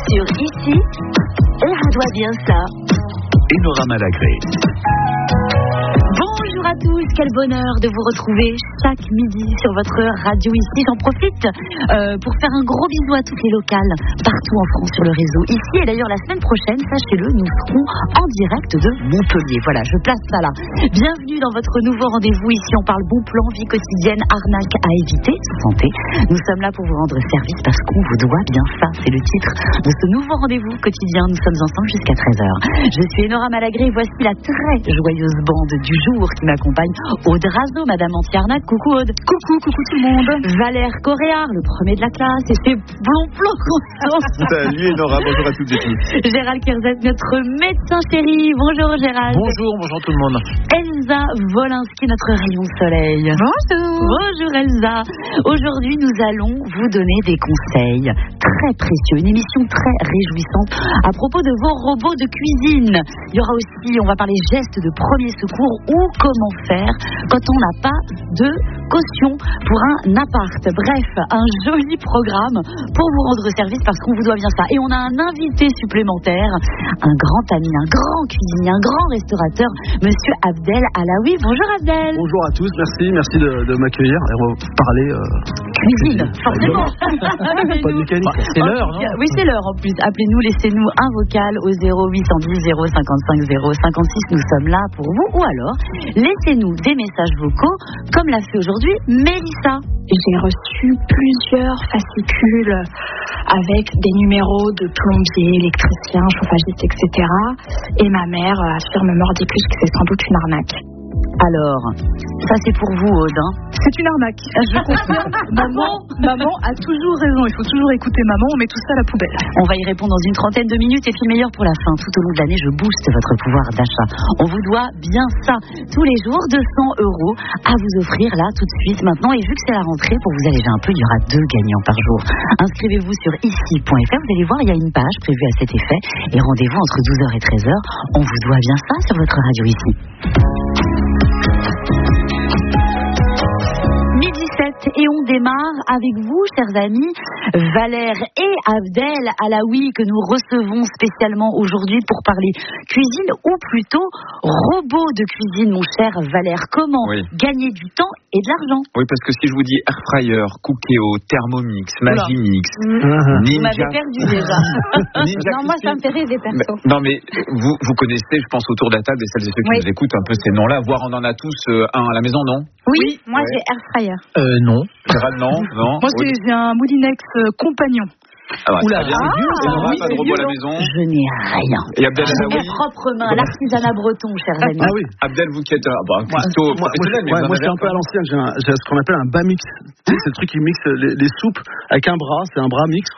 sur Ici, on redoit bien ça. Et Nora Malagré. Bonjour à tous, quel bonheur de vous retrouver chaque midi sur votre radio Ici. J'en profite pour faire un gros bisou à toutes les locales partout en France sur le réseau Ici. Et d'ailleurs la semaine prochaine, sachez-le, nous serons en direct de Montpellier. Voilà, je place ça là. Bienvenue dans votre nouveau rendez-vous. Ici on parle bon plan, vie quotidienne, arnaque à éviter, santé. Nous sommes là pour vous rendre service parce qu'on vous doit bien ça. C'est le titre de ce nouveau rendez-vous quotidien. Nous sommes ensemble jusqu'à 13h. Je suis Nora Malagré. Voici la très joyeuse bande du jour qui m'accompagne. Aude Razo, Madame Anti-Arnaque. Coucou Aude. Coucou tout le monde. Valère Coréard, le premier de la classe, et ses blonds croissants. Salut Nora, bonjour à toutes et tous. Gérald Kierzet, notre médecin chéri. Bonjour Gérald. Bonjour tout le monde. Elsa Wolinski, notre rayon de soleil. Bonjour Elsa. Aujourd'hui, nous allons vous donner des conseils très précieux, une émission très réjouissante à propos de vos robots de cuisine. Il y aura aussi, on va parler gestes de premier secours ou comment faire quand on n'a pas de caution pour un appart. Bref, un joli programme pour vous rendre service parce qu'on vous doit bien ça. Et on a un invité supplémentaire, un grand ami, un grand cuisinier, un grand restaurateur, Monsieur Abdel Alaoui. Bonjour Abdel. Bonjour à tous, merci de m'accueillir. Et on va parler cuisine, forcément. Pas de mécanique. C'est l'heure, non? Oui, c'est l'heure en plus. Appelez-nous, laissez-nous un vocal au 0810 055 056. Nous sommes là pour vous. Ou alors, laissez-nous des messages vocaux, comme l'a fait aujourd'hui Mélissa. J'ai reçu plusieurs fascicules avec des numéros de plombiers, électriciens, chauffagistes, etc. Et ma mère affirme mordicus que c'est sans doute une arnaque. Alors, ça c'est pour vous Aude, hein. C'est une arnaque. Je confirme. Maman a toujours raison. Il faut toujours écouter maman. On met tout ça à la poubelle. On va y répondre dans une trentaine de minutes. Et puis meilleur pour la fin. Tout au long de l'année, je booste votre pouvoir d'achat. On vous doit bien ça. Tous les jours, 200 € à vous offrir là tout de suite maintenant. Et vu que c'est la rentrée, pour vous alléger un peu, il y aura 2 gagnants par jour. Inscrivez-vous sur ici.fr. Vous allez voir, il y a une page prévue à cet effet. Et rendez-vous entre 12h et 13h. On vous doit bien ça sur votre radio Ici. Midi 7 et on démarre avec vous, chers amis, Valère et Abdel Alaoui, que nous recevons spécialement aujourd'hui pour parler cuisine ou plutôt robot de cuisine, mon cher Valère. Comment gagner du temps et de l'argent? Oui, parce que si je vous dis air fryer, Cookéo, Thermomix, Magimix, Vous Ninja... m'avez perdu déjà. Non, moi ça me fait rire des persos. Non, mais vous connaissez, je pense, autour de la table, et celles et ceux qui nous écoutent, un peu ces noms-là. Voire on en a tous un à la maison, non? Oui, moi j'ai air fryer. Non. Gérald, non. Moi j'ai un Moulinex compagnon. Ah, Oula, très bien. Et Nora, pas de robot à la maison? Je n'ai rien. Et Abdel Je mets Alaoui? propre main, l'artisanat breton, chers amis. Ah oui. Abdel, vous qui êtes un cuistot professionnel, mais moi je suis un peu à l'ancienne. J'ai ce qu'on appelle un bas mix. Tu sais, c'est le truc qui mixe les soupes avec un bras. C'est un bras mix.